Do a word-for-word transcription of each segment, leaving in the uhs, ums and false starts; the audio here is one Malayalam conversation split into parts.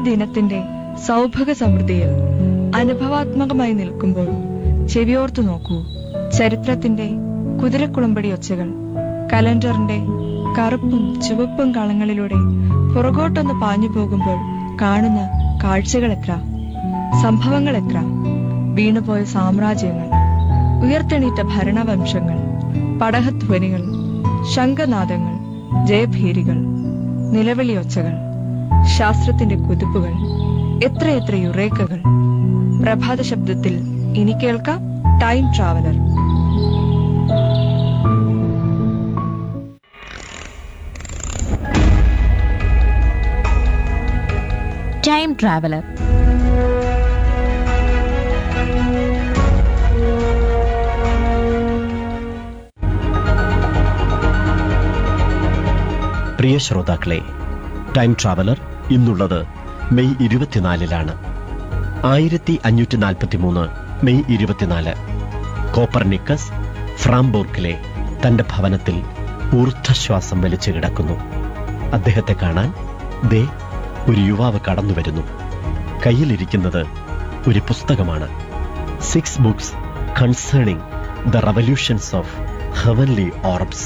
ദിനത്തിന്റെ സൗഭഗ സമൃദ്ധിയിൽ അനുഭവാത്മകമായി നിൽക്കുമ്പോൾ ചെവിയോർത്തു നോക്കൂ ചരിത്രത്തിന്റെ കുതിരക്കുളമ്പടി ഒച്ചകൾ. കലണ്ടറിന്റെ കറുപ്പും ചുവപ്പും കളങ്ങളിലൂടെ പുറകോട്ടൊന്ന് പാഞ്ഞു പോകുമ്പോൾ കാണുന്ന കാഴ്ചകൾ എത്ര, സംഭവങ്ങൾ എത്ര. വീണുപോയ സാമ്രാജ്യങ്ങൾ, ഉയർത്തെണീറ്റ ഭരണവംശങ്ങൾ, പടഹധ്വനികൾ, ശംഖനാദങ്ങൾ, ജയഭീരികൾ, നിലവിളിയൊച്ചകൾ, ശാസ്ത്രത്തിന്റെ കുതിപ്പുകൾ, എത്രയെത്ര യുറേക്കകൾ. പ്രഭാത ശബ്ദത്തിൽ ഇനി കേൾക്കാം ടൈം ട്രാവലർ. Time traveller. പ്രിയ ശ്രോതാക്കളെ, ടൈം ട്രാവലർ ഇന്നുള്ളത് മെയ് ഇരുപത്തിനാലിലാണ്. ആയിരത്തി അഞ്ഞൂറ്റി നാൽപ്പത്തി മൂന്ന് മെയ് ഇരുപത്തിനാല് കോപ്പർനിക്കസ് ഫ്രാംബോർക്കിലെ തന്റെ ഭവനത്തിൽ ഊർദ്ധശ്വാസം വലിച്ചു കിടക്കുന്നു. അദ്ദേഹത്തെ കാണാൻ ദേ ഒരു യുവാവ് കടന്നുവരുന്നു. കയ്യിലിരിക്കുന്നത് ഒരു പുസ്തകമാണ്. Six books concerning the revolutions of heavenly ഓർബ്സ്.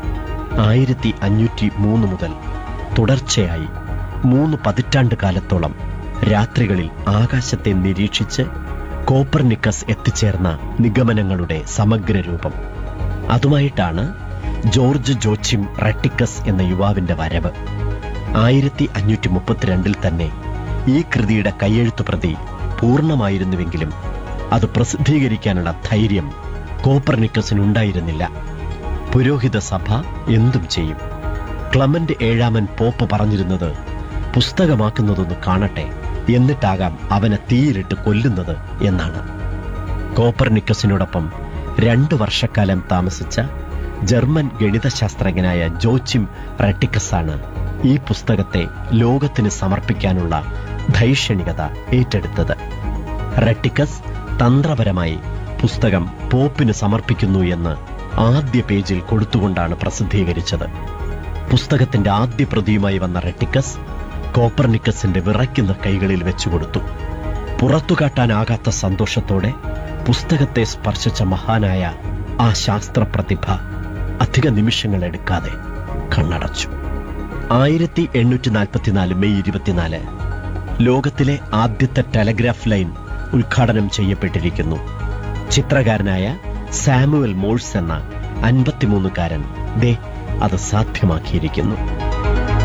ആയിരത്തി അഞ്ഞൂറ്റി മൂന്ന് മുതൽ തുടർച്ചയായി മൂന്ന് പതിറ്റാണ്ട് കാലത്തോളം രാത്രികളിൽ ആകാശത്തെ നിരീക്ഷിച്ച് കോപ്പർനിക്കസ് എത്തിച്ചേർന്ന നിഗമനങ്ങളുടെ സമഗ്ര രൂപം. അതുമായിട്ടാണ് ജോർജ് ജോച്ചിം റെട്ടിക്കസ് എന്ന യുവാവിന്റെ വരവ്. ആയിരത്തി അഞ്ഞൂറ്റി മുപ്പത്തിരണ്ടിൽ തന്നെ ഈ കൃതിയുടെ കയ്യെഴുത്തു പ്രതി പൂർണ്ണമായിരുന്നുവെങ്കിലും അത് പ്രസിദ്ധീകരിക്കാനുള്ള ധൈര്യം കോപ്പർനിക്കസിനുണ്ടായിരുന്നില്ല. പുരോഹിത സഭ എന്തും ചെയ്യും. ക്ലമന്റ് ഏഴാമൻ പോപ്പ് പറഞ്ഞിരുന്നത് പുസ്തകമാക്കുന്നതൊന്ന് കാണട്ടെ, എന്നിട്ടാകാം അവനെ തീയിലിട്ട് കൊല്ലുന്നത് എന്നാണ്. കോപ്പർനിക്കസിനോടൊപ്പം രണ്ടു വർഷക്കാലം താമസിച്ച ജർമ്മൻ ഗണിതശാസ്ത്രജ്ഞനായ ജോച്ചിം റെട്ടിക്കസാണ് ഈ പുസ്തകത്തെ ലോകത്തിന് സമർപ്പിക്കാനുള്ള ധൈഷണികത ഏറ്റെടുത്തത്. റെട്ടിക്കസ് തന്ത്രപരമായി പുസ്തകം പോപ്പിന് സമർപ്പിക്കുന്നു എന്ന് ആദ്യ പേജിൽ കൊടുത്തുകൊണ്ടാണ് പ്രസിദ്ധീകരിച്ചത്. പുസ്തകത്തിന്റെ ആദ്യ പ്രതിയുമായി വന്ന റെട്ടിക്കസ് കോപ്പർനിക്കസിന്റെ വിറയ്ക്കുന്ന കൈകളിൽ വെച്ചുകൊടുത്തു. പുറത്തുകാട്ടാനാകാത്ത സന്തോഷത്തോടെ പുസ്തകത്തെ സ്പർശിച്ച മഹാനായ ആ ശാസ്ത്രപ്രതിഭ അധിക നിമിഷങ്ങൾ എടുക്കാതെ കണ്ണടച്ചു. ആയിരത്തി എണ്ണൂറ്റി നാൽപ്പത്തിനാല് മെയ് ഇരുപത്തിനാല് ലോകത്തിലെ ആദ്യത്തെ ടെലഗ്രാഫ് ലൈൻ ഉദ്ഘാടനം ചെയ്യപ്പെട്ടിരിക്കുന്നു. ചിത്രകാരനായ സാമുവൽ മോഴ്സ് എന്ന അൻപത്തിമൂന്നുകാരൻ ദേ അത് സാധ്യമാക്കിയിരിക്കുന്നു.